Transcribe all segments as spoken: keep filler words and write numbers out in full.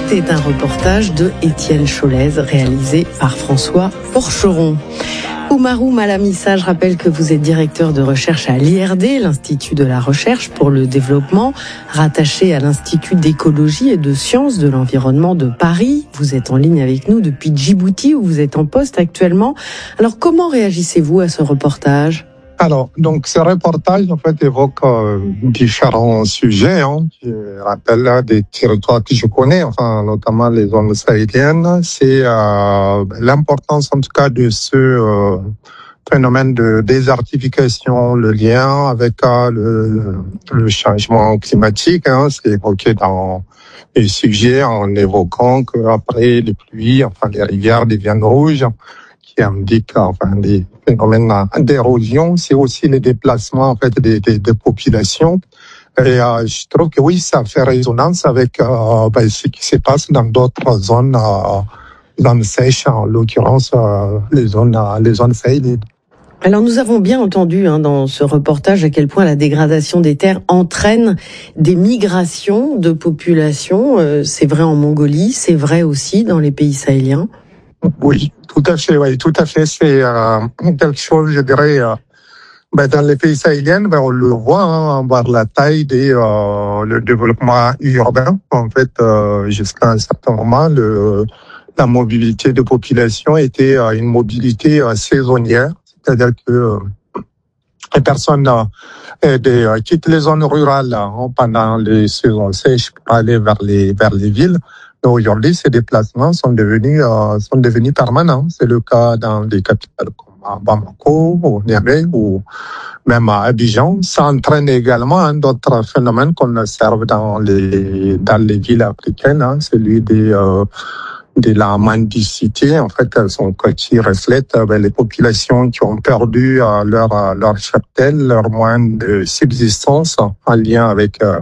C'était un reportage de Étienne Cholez, réalisé par François Porcheron. Oumarou Malamissa, je rappelle que vous êtes directeur de recherche à l'I R D, l'Institut de la recherche pour le développement, rattaché à l'Institut d'écologie et de sciences de l'environnement de Paris. Vous êtes en ligne avec nous depuis Djibouti, où vous êtes en poste actuellement. Alors, comment réagissez-vous à ce reportage ? Alors, donc, ce reportage, en fait, évoque euh, différents sujets, hein. Je rappelle des territoires que je connais, enfin, notamment les zones sahéliennes. C'est euh, l'importance, en tout cas, de ce euh, phénomène de désertification, le lien avec euh, le, le changement climatique, hein. C'est évoqué dans les sujets en évoquant qu'après les pluies, enfin, les rivières deviennent rouges, qui indique enfin des phénomènes d'érosion, c'est aussi les déplacements en fait des, des, des populations. Et euh, je trouve que oui, ça fait résonance avec euh, ben, ce qui se passe dans d'autres zones, euh, zones sèches, en l'occurrence euh, les zones, euh, les zones sahéliennes. Alors nous avons bien entendu hein, dans ce reportage à quel point la dégradation des terres entraîne des migrations de populations. Euh, c'est vrai en Mongolie, c'est vrai aussi dans les pays sahéliens. Oui, tout à fait, oui, tout à fait. C'est euh, quelque chose, je dirais, euh, ben, dans les pays sahéliens, ben, on le voit, hein, voir la taille des, euh, le développement urbain. En fait, euh, jusqu'à un certain moment, le, la mobilité de population était euh, une mobilité euh, saisonnière, c'est-à-dire que euh, les personnes euh, des, euh, quittent les zones rurales hein, pendant les saisons sèches pour aller vers les vers les villes. Aujourd'hui, ces déplacements sont devenus euh, sont devenus permanents. C'est le cas dans des capitales comme à Bamako, au Niamey ou même à Abidjan. Ça entraîne également hein, d'autres phénomènes qu'on observe dans les dans les villes africaines, hein, celui des euh, de la mendicité, en fait, elles sont qui reflètent euh, les populations qui ont perdu euh, leur euh, leur cheptel, leur moyen de subsistance en lien avec euh,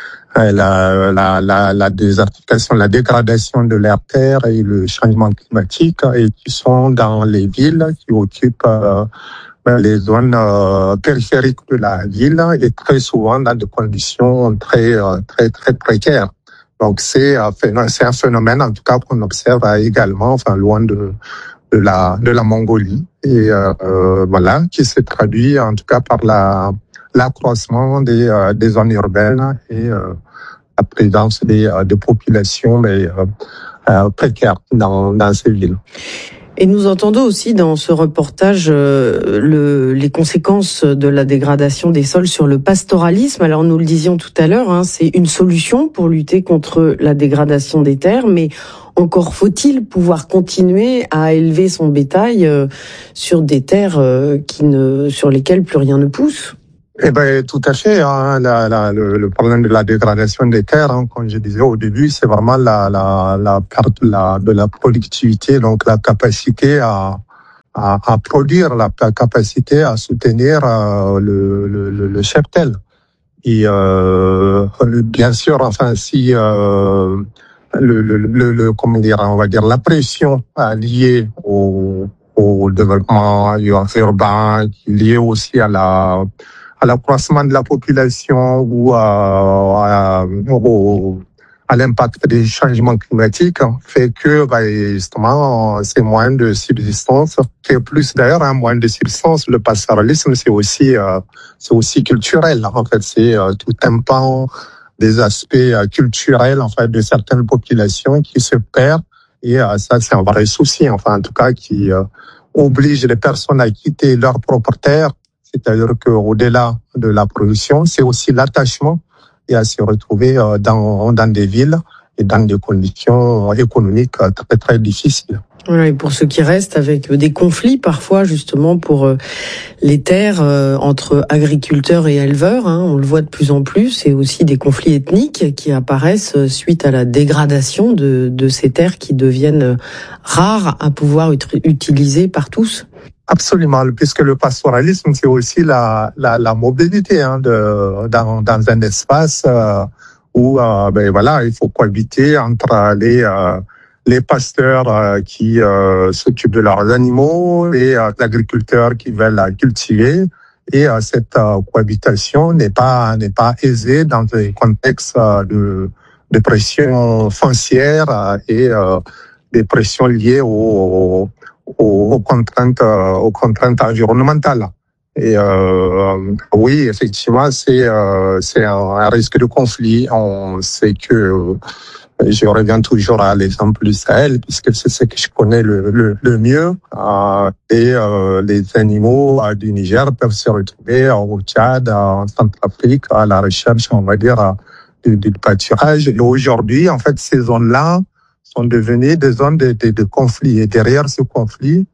La, la, la, la désertification, la dégradation de l'air terre et le changement climatique et qui sont dans les villes, qui occupent euh, les zones euh, périphériques de la ville et très souvent dans des conditions très très très précaires. Donc c'est c'est un phénomène en tout cas qu'on observe également, enfin loin de de la de la Mongolie et euh, voilà qui se traduit en tout cas par la l'accroissement des, euh, des zones urbaines et euh, la présence des, euh, des populations mais, euh, euh, précaires dans, dans ces villes. Et nous entendons aussi dans ce reportage euh, le, les conséquences de la dégradation des sols sur le pastoralisme. Alors nous le disions tout à l'heure, hein, c'est une solution pour lutter contre la dégradation des terres, mais encore faut-il pouvoir continuer à élever son bétail euh, sur des terres euh, qui ne, sur lesquelles plus rien ne pousse. Eh ben, tout à fait. Hein, la, la, le, le problème de la dégradation des terres, hein, comme je disais au début, c'est vraiment la, la, la perte de la, de la productivité, donc la capacité à, à, à produire, la capacité à soutenir euh, le, le, le cheptel. Et euh, bien sûr, enfin, si euh, le, le, le, le, comment dire, on va dire la pression liée au, au développement urbain, liée aussi à la à l'accroissement de la population ou à, à, au, à l'impact des changements climatiques fait que bah, justement ces moyens de subsistance, qui est plus d'ailleurs un moyen de subsistance, le pastoralisme c'est aussi euh, c'est aussi culturel en fait, c'est euh, tout un pan des aspects euh, culturels en fait de certaines populations qui se perdent et euh, ça c'est un vrai souci enfin en tout cas qui euh, oblige les personnes à quitter leur propre terre. C'est-à-dire qu'au-delà de la production, c'est aussi l'attachement et à se retrouver dans, dans des villes et dans des conditions économiques très, très difficiles. Voilà, et pour ceux qui restent avec des conflits parfois justement pour les terres entre agriculteurs et éleveurs, hein, on le voit de plus en plus, et aussi des conflits ethniques qui apparaissent suite à la dégradation de, de ces terres qui deviennent rares à pouvoir être utilisées par tous. Absolument, puisque le pastoralisme, c'est aussi la, la, la mobilité hein, de, dans, dans un espace euh, où euh, ben, voilà, il faut cohabiter entre les, euh, les pasteurs euh, qui euh, s'occupent de leurs animaux et euh, les agriculteurs qui veulent la cultiver. Et euh, cette euh, cohabitation n'est pas, n'est pas aisée dans un contexte euh, de de pressions foncières et euh, des pressions liées aux, aux, aux contraintes, aux contraintes environnementales. Et euh, oui, effectivement, c'est euh, c'est un, un risque de conflit. On sait que je reviens toujours à l'exemple du Sahel, puisque c'est ce que je connais le, le, le mieux. Euh, et euh, les animaux euh, du Niger peuvent se retrouver au Tchad, en Centrafrique, à la recherche, on va dire, du, du pâturage. Et aujourd'hui, en fait, ces zones-là sont devenues des zones de, de, de conflit. Et derrière ce conflit,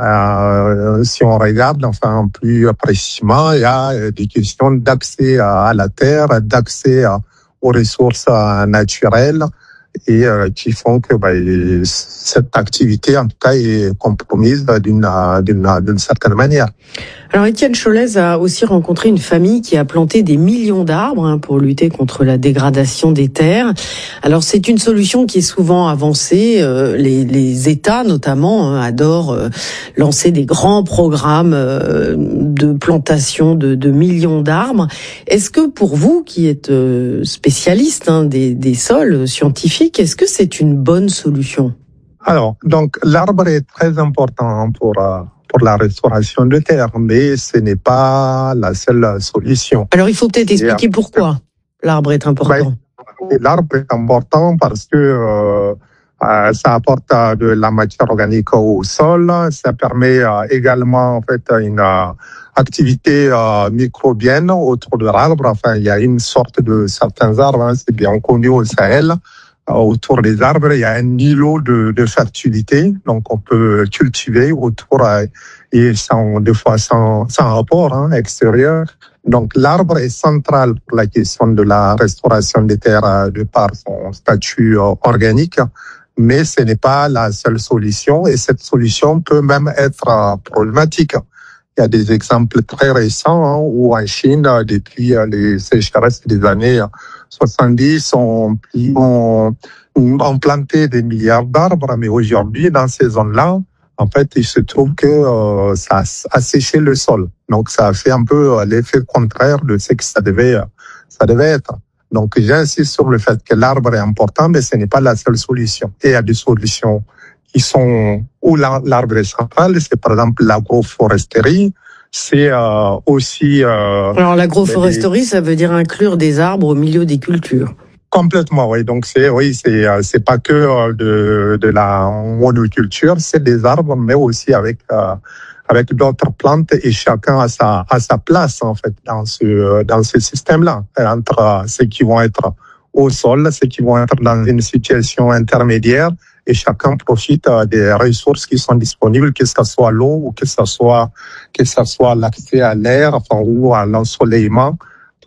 euh, si on regarde enfin plus précisément, il y a des questions d'accès à la terre, d'accès aux ressources naturelles, et euh, qui font que bah, cette activité, en tout cas, est compromise d'une, d'une, d'une certaine manière. Alors, Étienne Cholez a aussi rencontré une famille qui a planté des millions d'arbres hein, pour lutter contre la dégradation des terres. Alors, c'est une solution qui est souvent avancée. Euh, les, les États, notamment, hein, adorent euh, lancer des grands programmes euh, de plantation de, de millions d'arbres. Est-ce que pour vous, qui êtes euh, spécialiste hein, des, des sols scientifiques, est-ce que c'est une bonne solution ? Alors, donc, l'arbre est très important pour... Euh pour la restauration de terre, mais ce n'est pas la seule solution. Alors, il faut peut-être expliquer pourquoi l'arbre est important. Ben, l'arbre est important parce que euh, euh, ça apporte de la matière organique au sol, ça permet euh, également en fait une euh, activité euh, microbienne autour de l'arbre. Enfin, il y a une sorte de certains arbres, hein, c'est bien connu au Sahel. Autour des arbres, il y a un îlot de, de fertilité, donc on peut cultiver autour et sans, des fois sans, sans rapport hein, extérieur. Donc l'arbre est central pour la question de la restauration des terres de par son statut organique, mais ce n'est pas la seule solution et cette solution peut même être problématique. Il y a des exemples très récents hein, où en Chine, depuis les sécheresses des années soixante-dix, on, on, on planté des milliards d'arbres, mais aujourd'hui, dans ces zones-là, en fait, il se trouve que euh, ça a séché le sol. Donc, ça a fait un peu l'effet contraire de ce que ça devait, ça devait être. Donc, j'insiste sur le fait que l'arbre est important, mais ce n'est pas la seule solution. Et il y a des solutions qui sont où l'arbre est central, c'est par exemple l'agroforesterie, c'est euh, aussi... Euh, Alors l'agroforesterie, ça veut dire inclure des arbres au milieu des cultures. Complètement, oui. Donc c'est oui, c'est c'est pas que de de la monoculture, c'est des arbres, mais aussi avec euh, avec d'autres plantes et chacun a sa a sa place en fait dans ce dans ce système-là entre ceux qui vont être au sol, ceux qui vont être dans une situation intermédiaire. Et chacun profite des ressources qui sont disponibles, que ce soit l'eau ou que ce soit que ce soit l'accès à l'air, enfin ou à l'ensoleillement.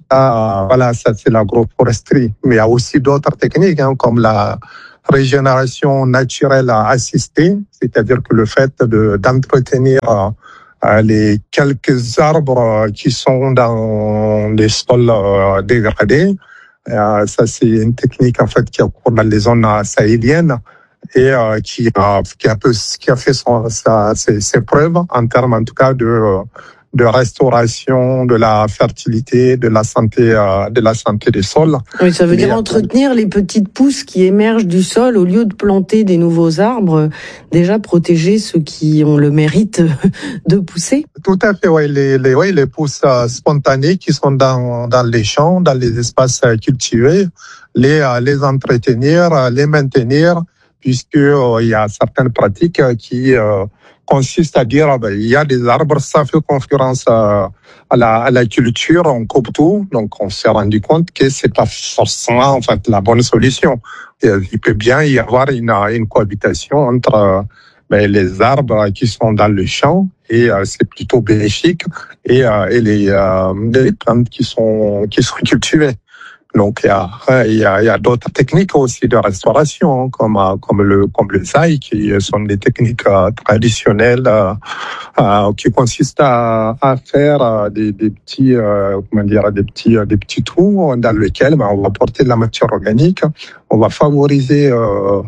Ah, voilà, ça c'est l'agroforesterie. Mais il y a aussi d'autres techniques, hein, comme la régénération naturelle assistée, c'est-à-dire que le fait de d'entretenir euh, les quelques arbres qui sont dans les sols euh, dégradés. Euh, ça c'est une technique en fait qui a cours dans les zones sahéliennes. Et euh, qui a qui a peu, qui a fait son, sa, ses, ses preuves en termes en tout cas de de restauration de la fertilité, de la santé euh, de la santé des sols. Oui, ça veut dire entretenir les petites pousses qui émergent du sol au lieu de planter des nouveaux arbres, déjà protéger ceux qui ont le mérite de pousser. Tout à fait, oui, les les oui, les pousses spontanées qui sont dans dans les champs, dans les espaces cultivés, les les entretenir, les maintenir. Puisque euh, il y a certaines pratiques qui euh, consistent à dire ben, il y a des arbres, ça fait concurrence à, à, la, à la culture, on coupe tout, donc on s'est rendu compte que c'est pas forcément en fait la bonne solution. Et, il peut bien y avoir une, une cohabitation entre ben, les arbres qui sont dans le champ et euh, c'est plutôt bénéfique et, euh, et les, euh, les plantes qui sont qui sont cultivées. Donc il y a il y a, il y a d'autres techniques aussi de restauration comme comme le comme le zaï qui sont des techniques euh, traditionnelles euh, euh, qui consistent à, à faire euh, des, des petits euh, comment dire des petits des petits trous dans lesquels ben, on va porter de la matière organique, on va favoriser euh,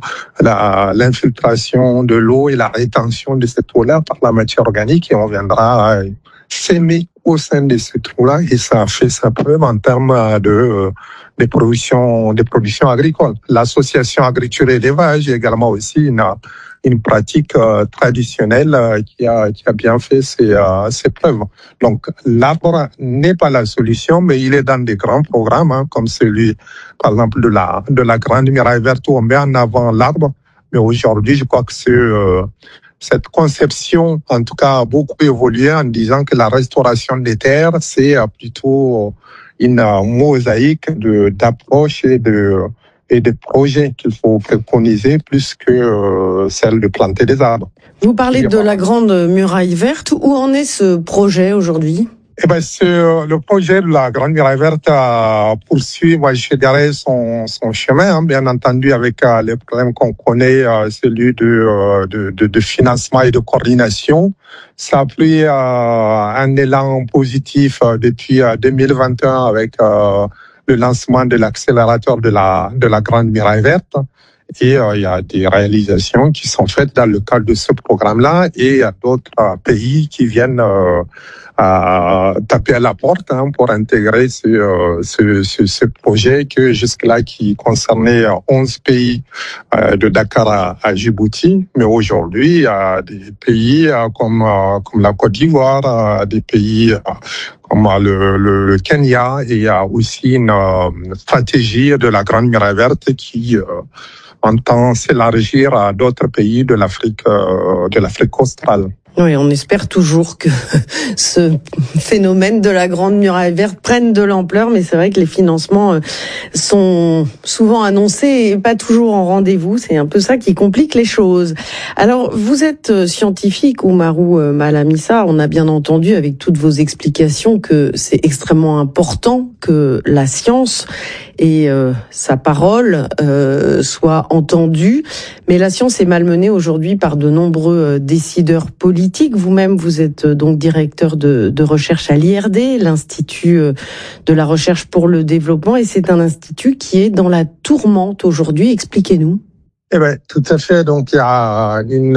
la l'infiltration de l'eau et la rétention de cette eau-là par la matière organique et on viendra euh, s'aimer au sein de ce trou-là et ça a fait sa preuve en termes de, euh, de production, de production agricole. L'association agriculture et élevage est également aussi une, une pratique euh, traditionnelle euh, qui a, qui a bien fait ses, euh, ses preuves. Donc, l'arbre n'est pas la solution, mais il est dans des grands programmes, hein, comme celui, par exemple, de la, de la Grande Muraille Verte où on met en avant l'arbre. Mais aujourd'hui, je crois que c'est, euh, cette conception, en tout cas, a beaucoup évolué en disant que la restauration des terres, c'est plutôt une mosaïque de, d'approches et de, et de projets qu'il faut préconiser plus que euh, celle de planter des arbres. Vous parlez de la Grande Muraille Verte. Où en est ce projet aujourd'hui ? Eh ben, c'est, euh, le projet de la Grande Muraille Verte euh, poursuit, moi, je dirais, son, son chemin, hein, bien entendu, avec euh, les problèmes qu'on connaît, euh, celui de, euh, de, de, de financement et de coordination. Ça a pris euh, un élan positif euh, depuis euh, deux mille vingt et un avec euh, le lancement de l'accélérateur de la, de la Grande Muraille Verte. Et euh, il y a des réalisations qui sont faites dans le cadre de ce programme-là et il y a d'autres euh, pays qui viennent euh, à taper à la porte hein, pour intégrer ce, euh, ce, ce, ce projet que jusque-là qui concernait onze pays euh, de Dakar à, à Djibouti. Mais aujourd'hui, il y a des pays euh, comme, euh, comme la Côte d'Ivoire, euh, des pays euh, comme le, le, le Kenya et il y a aussi une euh, stratégie de la Grande Muraille Verte qui euh, entend s'élargir à d'autres pays de l'Afrique, euh, de l'Afrique australe. Oui, on espère toujours que ce phénomène de la Grande Muraille Verte prenne de l'ampleur, mais c'est vrai que les financements sont souvent annoncés et pas toujours en rendez-vous. C'est un peu ça qui complique les choses. Alors, vous êtes scientifique, Oumarou Malamissa. On a bien entendu avec toutes vos explications que c'est extrêmement important que la science et euh, sa parole euh, soit entendue. Mais la science est malmenée aujourd'hui par de nombreux euh, décideurs politiques. Vous-même, vous êtes euh, donc directeur de, de recherche à l'I R D, l'Institut euh, de la recherche pour le développement, et c'est un institut qui est dans la tourmente aujourd'hui. Expliquez-nous. Eh ben, tout à fait. Donc, il y a une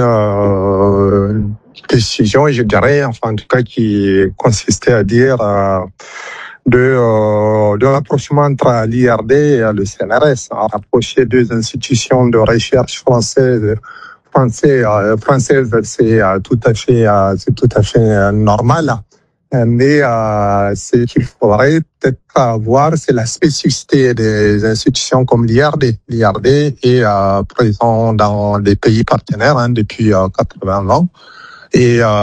euh, décision, et je dirais, enfin, en tout cas, qui consistait à dire euh, de, euh, de rapprochement entre l'I R D et le C N R S, à rapprocher deux institutions de recherche françaises. Français, euh, française, c'est euh, tout à fait, euh, c'est tout à fait euh, normal. Mais euh, ce qu'il faudrait peut-être voir, c'est la spécificité des institutions comme l'I R D. L'I R D est euh, présent dans des pays partenaires hein, depuis euh, quatre-vingts ans. Et euh,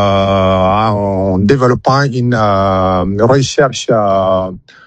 en développant une euh, recherche euh,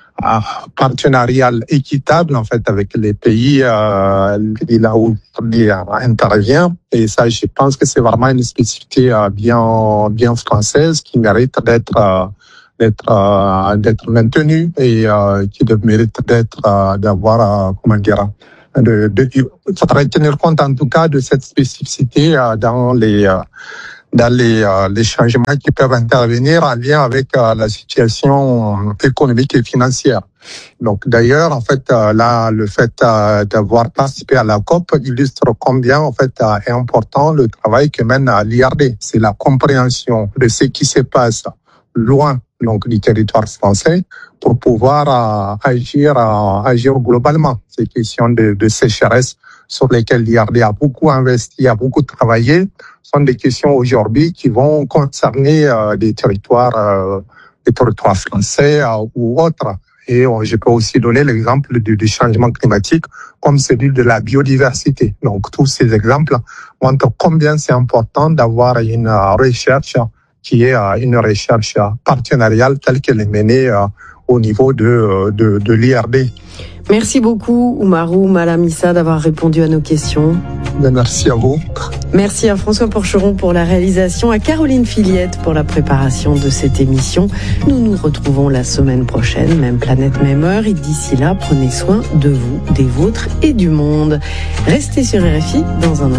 partenariale équitable en fait avec les pays euh, là où il intervient. Et ça, je pense que c'est vraiment une spécificité euh, bien bien française qui mérite d'être euh, d'être euh, d'être maintenue et euh, qui mérite d'être euh, d'avoir euh, comment dire de, de, il faudrait tenir compte en tout cas de cette spécificité euh, dans les euh, dans les, euh, les changements qui peuvent intervenir en lien avec euh, la situation économique et financière. Donc d'ailleurs, en fait, euh, là, le fait euh, d'avoir participé à la COP illustre combien, en fait, euh, est important le travail que mène l'I R D. C'est la compréhension de ce qui se passe loin donc du territoire français pour pouvoir euh, agir, euh, agir globalement. Ces questions de, de sécheresse sur lesquelles l'I R D a beaucoup investi, a beaucoup travaillé, sont des questions aujourd'hui qui vont concerner euh, des territoires, euh, des territoires français euh, ou autres. Et euh, je peux aussi donner l'exemple du, du changement climatique comme celui de la biodiversité. Donc tous ces exemples montrent combien c'est important d'avoir une euh, recherche qui est euh, une recherche partenariale telle qu'elle est menée euh, au niveau de, de, de l'I R D. Merci beaucoup, Oumarou Malamissa, d'avoir répondu à nos questions. Merci à vous. Merci à François Porcheron pour la réalisation, à Caroline Filiette pour la préparation de cette émission. Nous nous retrouvons la semaine prochaine, même planète, même heure. Et d'ici là, prenez soin de vous, des vôtres et du monde. Restez sur R F I dans un